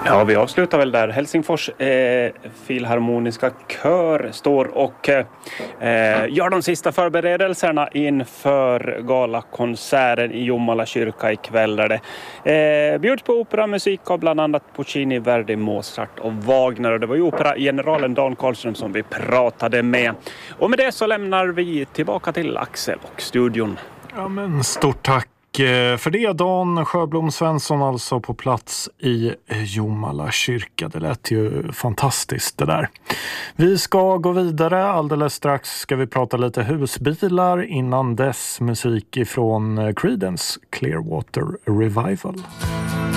Ja, vi avslutar väl där. Helsingfors filharmoniska kör står och gör de sista förberedelserna inför galakonserten i Jomala kyrka ikväll, där det bjuds på operamusik av bland annat Puccini, Verdi, Mozart och Wagner. Och det var ju operageneralen Dan Karlström som vi pratade med. Och med det så lämnar vi tillbaka till Axel och studion. Ja, men stort tack för det, Dan Sjöblom Svensson, alltså på plats i Jomala kyrka. Det lät ju fantastiskt det där. Vi ska gå vidare. Alldeles strax ska vi prata lite husbilar. Innan dess musik ifrån Creedence Clearwater Revival.